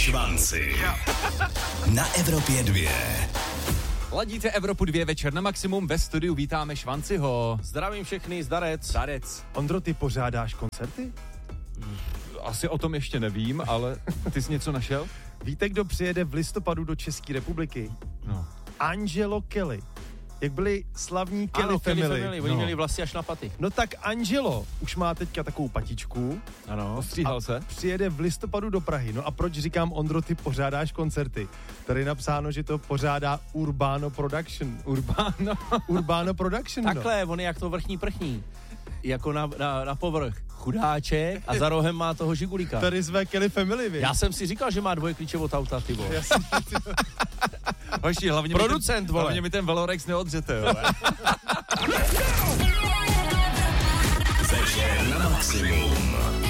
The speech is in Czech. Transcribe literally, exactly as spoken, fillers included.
Švanci. Na Evropě dvě. Ladíte Evropu dvě večer na maximum, ve studiu vítáme Švanciho. Zdravím všechny, zdarec. Zdarec. Ondro, ty pořádáš koncerty? Asi o tom ještě nevím, ale ty jsi něco našel? Víte, kdo přijede v listopadu do České republiky? No. Angelo Kelly. Jak byli slavní Kelly Ano, Family. Kelly Family, oni no. měli vlasy až na paty. No tak Angelo už má teďka takovou patičku. Ano. Ostříhal se? Přijede v listopadu do Prahy. No a proč říkám, Ondro, ty pořádáš koncerty? Tady je napsáno, že to pořádá Urbano Production. Urbano. Urbano Production, no. Takhle, on je jak to vrchní prchní. Jako na, na, na povrch. Chudáček a za rohem má toho žigulíka. Tady zve Kelly Family, víš? Já jsem si říkal, že má dvoje klíče od auta, ty vole. Já jsem, Hoši, hlavně Producent, mi ten, vole. hlavně mi ten Velorex neodřete, jo. Večer na maximum.